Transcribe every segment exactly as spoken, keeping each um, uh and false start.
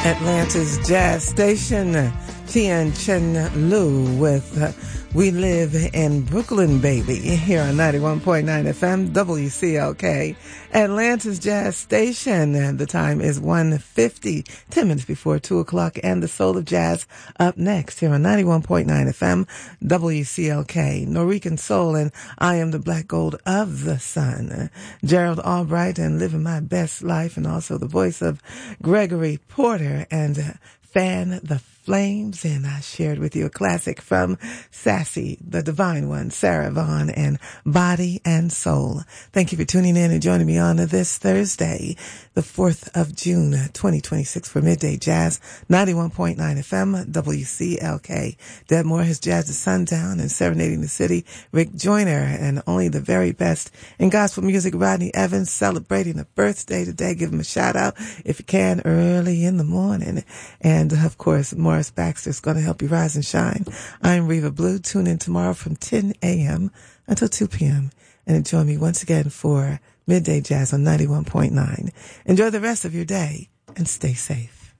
Atlanta's jazz station, Tian Chen Lu with uh, We Live in Brooklyn, Baby, here on ninety-one point nine F M, W C L K, Atlanta's jazz station. And the time is one fifty, ten minutes before two o'clock, and the Soul of Jazz up next here on ninety-one point nine F M, W C L K, Norican Soul, and I Am the Black Gold of the Sun. Gerald Albright and Living My Best Life, and also the voice of Gregory Porter and uh, Fan the Flames, and I shared with you a classic from Sassy, the Divine One, Sarah Vaughan, and Body and Soul. Thank you for tuning in and joining me on this Thursday, the fourth of June, twenty twenty-six, for Midday Jazz, ninety-one point nine F M, W C L K. Deb Moore has jazzed the sundown and serenading the city. Rick Joyner, and only the very best in gospel music, Rodney Evans, celebrating a birthday today. Give him a shout out if you can early in the morning. And of course, Morris Baxter's going to help you rise and shine. I'm Reva Blue. Tune in tomorrow from ten a.m. until two p.m. and join me once again for Midday Jazz on ninety-one point nine. Enjoy the rest of your day and stay safe.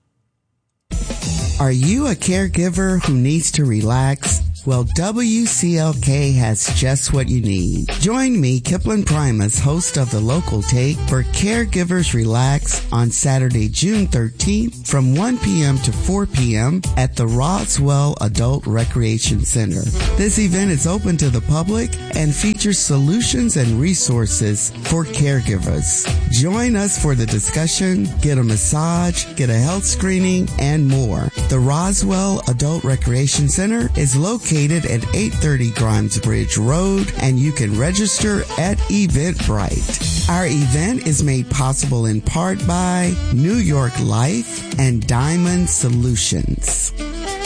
Are you a caregiver who needs to relax? Well, W C L K has just what you need. Join me, Kipling Primus, host of The Local Take, for Caregivers Relax on Saturday, June thirteenth from one p.m. to four p.m. at the Roswell Adult Recreation Center. This event is open to the public and features solutions and resources for caregivers. Join us for the discussion, get a massage, get a health screening, and more. The Roswell Adult Recreation Center is located at eight thirty Grimes Bridge Road, and you can register at Eventbrite. Our event is made possible in part by New York Life and Diamond Solutions.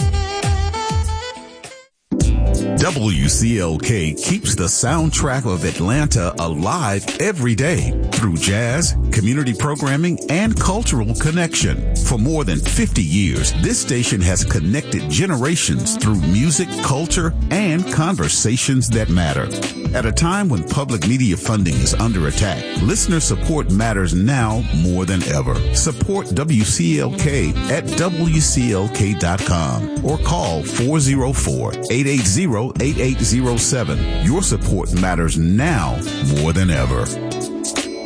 W C L K keeps the soundtrack of Atlanta alive every day through jazz, community programming, and cultural connection. For more than fifty years, this station has connected generations through music, culture, and conversations that matter. At a time when public media funding is under attack, listener support matters now more than ever. Support W C L K at W C L K dot com or call four oh four, eight eight zero, eight eight zero seven. Your support matters now more than ever.